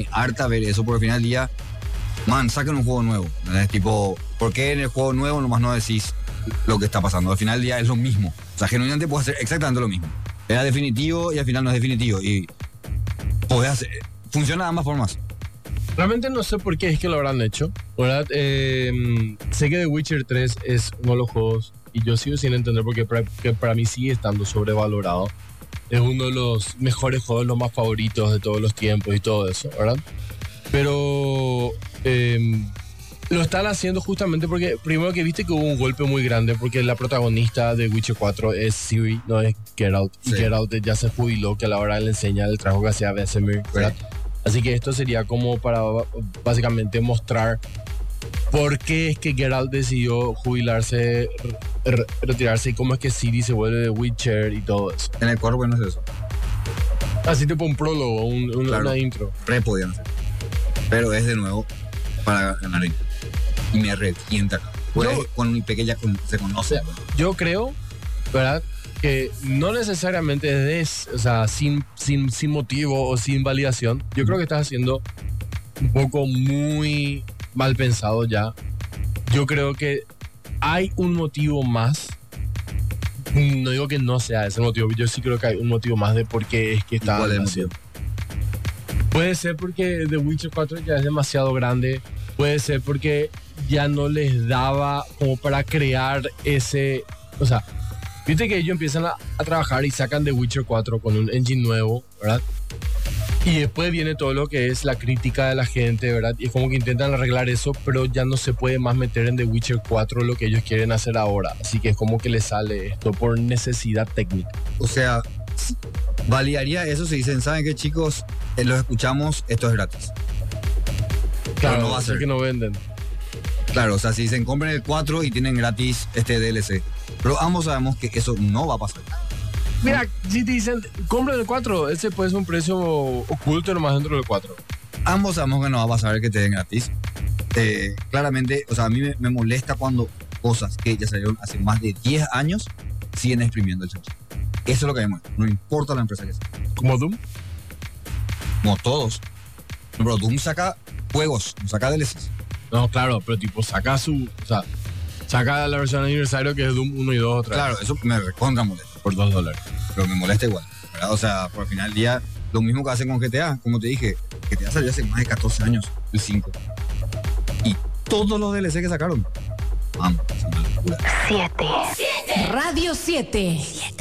me harta ver eso, porque al final del día, man, saquen un juego nuevo. ¿Entendés? Tipo, ¿por qué en el juego nuevo nomás no decís lo que está pasando? Al final del día es lo mismo. O sea, genuinamente puedes hacer exactamente lo mismo. Era definitivo y al final no es definitivo. Y podés hacer, funciona de ambas formas. Realmente no sé por qué es que lo habrán hecho, ¿verdad? Sé que The Witcher 3 es uno de los juegos, y yo sigo sin entender porque para mí sigue estando sobrevalorado. Es uno de los mejores juegos, los más favoritos de todos los tiempos y todo eso, ¿verdad? Pero lo están haciendo justamente porque, primero que viste que hubo un golpe muy grande, porque la protagonista de Witcher 4 es Ciri, no es Geralt. Sí. Y Geralt ya se jubiló, que a la hora le enseña el trabajo que hacía Vesemir, ¿verdad? Sí. Así que esto sería como para básicamente mostrar por qué es que Geralt decidió jubilarse, retirarse, y cómo es que Ciri se vuelve de Witcher y todo eso. En el 4 no es eso. Así tipo un prólogo, claro, una intro. Podían hacer. Pero es de nuevo para ganar. Y me revienta acá. Pues con mi pequeña se conoce. Yo creo, ¿verdad?, que no necesariamente es, o sea, sin motivo o sin validación. Yo creo que estás haciendo un poco muy mal pensado ya. Yo creo que hay un motivo más. No digo que no sea ese motivo, yo sí creo que hay un motivo más de por qué es que está haciendo. Puede ser porque The Witcher 4 ya es demasiado grande. Puede ser porque ya no les daba como para crear ese... O sea, viste que ellos empiezan a trabajar y sacan The Witcher 4 con un engine nuevo, ¿verdad? Y después viene todo lo que es la crítica de la gente, ¿verdad? Y es como que intentan arreglar eso, pero ya no se puede más meter en The Witcher 4 lo que ellos quieren hacer ahora. Así que es como que les sale esto por necesidad técnica. O sea, validaría eso si dicen, ¿saben qué, chicos? Los escuchamos, esto es gratis. Claro, no va a ser que no venden. Claro, o sea, si dicen compren el 4 y tienen gratis este DLC. Pero ambos sabemos que eso no va a pasar. Mira, si te dicen compren el 4, ese puede ser un precio oculto nomás dentro del 4. Ambos sabemos que no va a pasar que te den gratis. Claramente, o sea, a mí me molesta cuando cosas que ya salieron hace más de 10 años siguen exprimiendo el chancho. Eso es lo que vemos. No importa la empresa que sea. ¿Como Doom? Como todos. Pero Doom saca juegos, saca DLCs. No, claro, pero tipo saca o sea, saca la versión de aniversario que es Doom 1 y 2 otra vez. Claro, eso me recontra molesta. Por $2. Pero me molesta igual, ¿verdad? O sea, por el final del día, lo mismo que hacen con GTA. Como te dije, GTA salió hace más de 14 años, el 5. Y todos los DLC que sacaron, vamos, es una locura. 7. Radio 7.